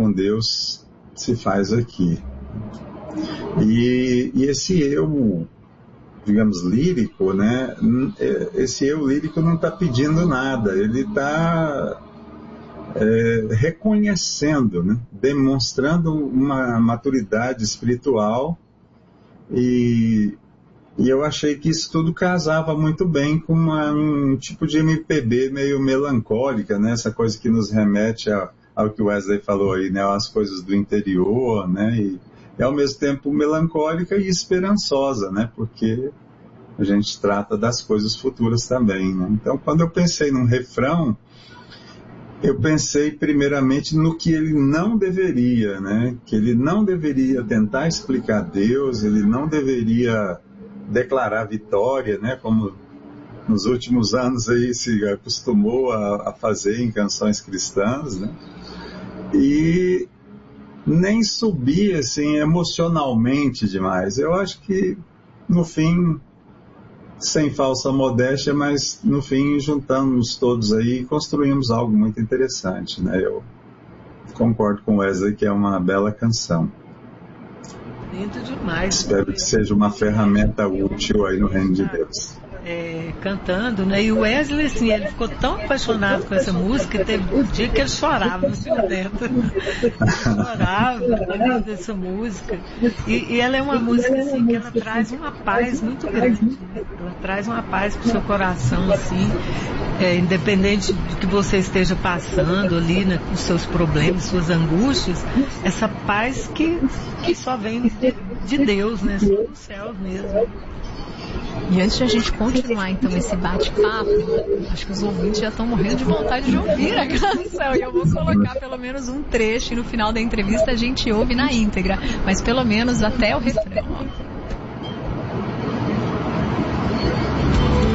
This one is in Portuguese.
com Deus se faz aqui. E esse eu, digamos, lírico, né? Esse eu lírico não está pedindo nada, ele está reconhecendo, né? Demonstrando uma maturidade espiritual, e eu achei que isso tudo casava muito bem com um tipo de MPB meio melancólica, né? Essa coisa que nos remete ao que o Wesley falou aí, né? As coisas do interior, né? E ao mesmo tempo melancólica e esperançosa, né? Porque a gente trata das coisas futuras também, né? Então, quando eu pensei num refrão, eu pensei primeiramente no que ele não deveria, né? Que ele não deveria tentar explicar Deus, ele não deveria declarar vitória, né? Como nos últimos anos aí se acostumou a fazer em canções cristãs, né? E nem subir assim emocionalmente demais. Eu acho que no fim, sem falsa modéstia, mas no fim juntamos todos aí e construímos algo muito interessante, né? Eu concordo com o Wesley que é uma bela canção. Lindo demais. Espero que seja uma ferramenta útil aí no reino de Deus. Cantando, né? E o Wesley, assim, ele ficou tão apaixonado com essa música, teve um dia que ele chorava no filho dentro. Chorava dessa música. E ela é uma música, assim, que ela traz uma paz muito grande, né? Ela traz uma paz pro seu coração, assim, independente do que você esteja passando ali, né, com seus problemas, suas angústias, essa paz que só vem de Deus, né? Só dos céus mesmo. E antes de a gente continuar, então, esse bate-papo, acho que os ouvintes já estão morrendo de vontade de ouvir a canção. E eu vou colocar pelo menos um trecho e no final da entrevista a gente ouve na íntegra. Mas pelo menos até o refrão.